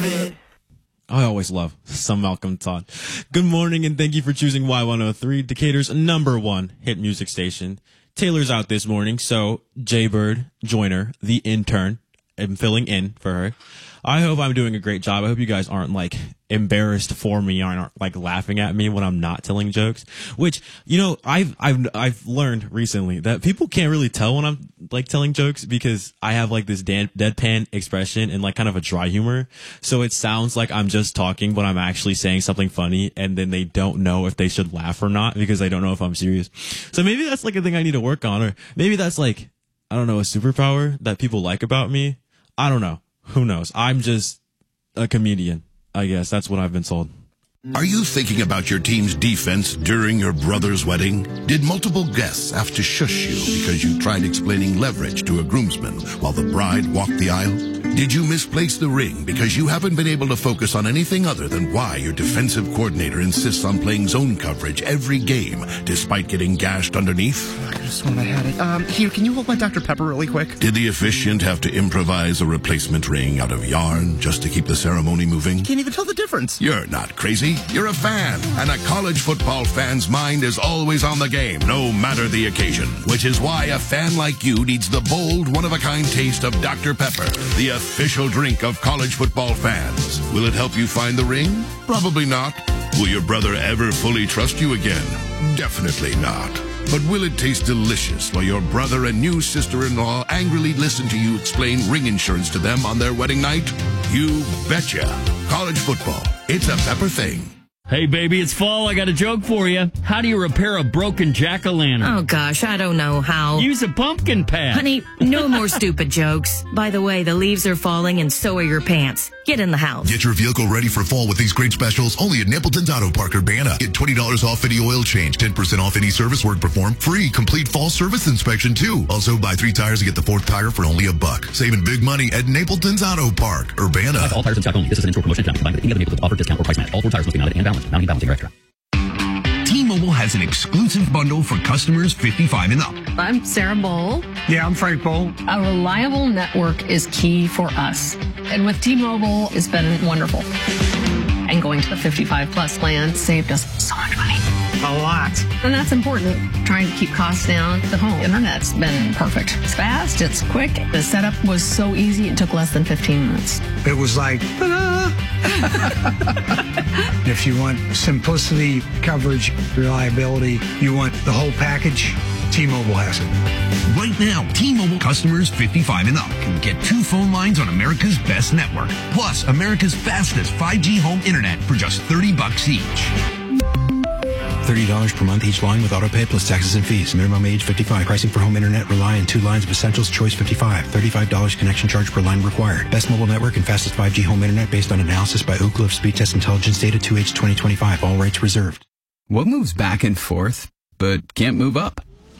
deserve it. I always love some Malcolm Todd. Good morning, and thank you for choosing Y103, Decatur's #1 hit music station. Taylor's out this morning, so Jaybird Joyner, the intern, am filling in for her. I hope I'm doing a great job. I hope you guys aren't like embarrassed for me, aren't like laughing at me when I'm not telling jokes. Which, you know, I've learned recently that people can't really tell when I'm like telling jokes because I have like this deadpan expression and like kind of a dry humor. So it sounds like I'm just talking, but I'm actually saying something funny, and then they don't know if they should laugh or not because they don't know if I'm serious. So maybe that's like a thing I need to work on, or maybe that's like, I don't know, a superpower that people like about me. I don't know. Who knows? I'm just a comedian, I guess. That's what I've been told. Are you thinking about your team's defense during your brother's wedding? Did multiple guests have to shush you because you tried explaining leverage to a groomsman while the bride walked the aisle? Did you misplace the ring because you haven't been able to focus on anything other than why your defensive coordinator insists on playing zone coverage every game despite getting gashed underneath? I could have sworn I had it. Here, can you hold my Dr. Pepper really quick? Did the officiant have to improvise a replacement ring out of yarn just to keep the ceremony moving? Can't even tell the difference. You're not crazy. You're a fan, and a college football fan's mind is always on the game, no matter the occasion. Which is why a fan like you needs the bold, one-of-a-kind taste of Dr. Pepper, the official drink of college football fans. Will it help you find the ring? Probably not. Will your brother ever fully trust you again? Definitely not. But will it taste delicious while your brother and new sister-in-law angrily listen to you explain ring insurance to them on their wedding night? You betcha. College football. It's a Pepper thing. Hey, baby, it's fall. I got a joke for you. How do you repair a broken jack-o'-lantern? Oh, gosh, I don't know how. Use a pumpkin patch. Honey, no more stupid jokes. By the way, the leaves are falling and so are your pants. Get in the house. Get your vehicle ready for fall with these great specials only at Napleton's Auto Park, Urbana. Get $20 off any oil change, 10% off any service work performed, free complete fall service inspection too. Also, buy 3 tires and get the 4th tire for only $1. Saving big money at Napleton's Auto Park, Urbana. All tires in stock only. This is an in-store promotion. Combined with any other Napleton's offer, discount, or price match. All 4 tires must be mounted and balanced. Mounting balancing are extra. T-Mobile has an exclusive bundle for customers 55 and up. I'm Sarah Bowl. Yeah, I'm Frank Bowl. A reliable network is key for us. And with T-Mobile, it's been wonderful. And going to the 55 plus plan saved us so much money. A lot. And that's important. Trying to keep costs down. The home internet's been perfect. It's fast, it's quick. The setup was so easy, it took less than 15 minutes. It was like, ta-da! If you want simplicity, coverage, reliability, you want the whole package, T-Mobile has it. Right now, T-Mobile customers 55 and up can get 2 phone lines on America's best network, plus America's fastest 5G home internet for just $30 each. $30 per month each line with autopay plus taxes and fees. Minimum age 55. Pricing for home internet rely on 2 lines of Essentials Choice 55. $35 connection charge per line required. Best mobile network and fastest 5G home internet based on analysis by Ookla of Speed Test Intelligence data 2H 2025. All rights reserved. What moves back and forth but can't move up?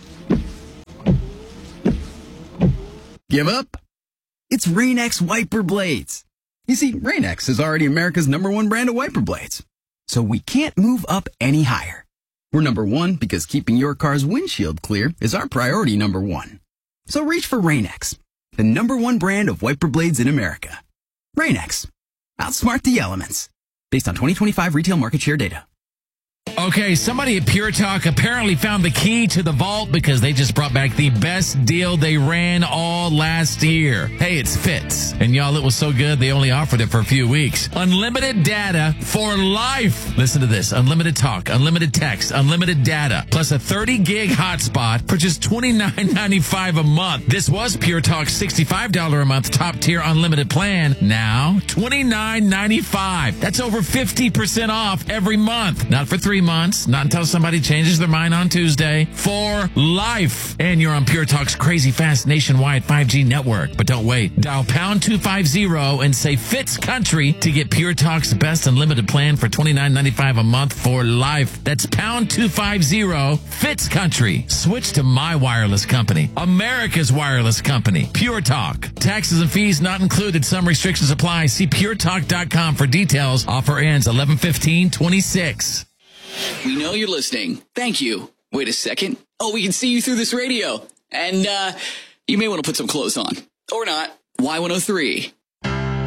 Give up? It's Rain-X wiper blades. You see, Rain-X is already America's #1 brand of wiper blades. So we can't move up any higher. We're #1 because keeping your car's windshield clear is our priority #1. So reach for Rain-X, the #1 brand of wiper blades in America. Rain-X. Outsmart the elements. Based on 2025 retail market share data. Okay, somebody at Pure Talk apparently found the key to the vault because they just brought back the best deal they ran all last year. Hey, it's Fitz. And y'all, it was so good, they only offered it for a few weeks. Unlimited data for life. Listen to this. Unlimited talk, unlimited text, unlimited data, plus a 30-gig hotspot for just $29.95 a month. This was Pure Talk's $65 a month top-tier unlimited plan. Now, $29.95. That's over 50% off every month. Not for 3 months, not until somebody changes their mind on Tuesday, for life. And you're on Pure Talk's crazy fast nationwide 5G network. But don't wait. Dial pound 250 and say Fitz Country to get Pure Talk's best unlimited plan for $29.95 a month for life. That's pound 250 Fitz Country. Switch to my wireless company, America's wireless company, Pure Talk. Taxes and fees not included. Some restrictions apply. See puretalk.com for details. Offer ends 11/15/26. We know you're listening. Thank you. Wait a second. Oh, we can see you through this radio. And you may want to put some clothes on. Or not. Y103.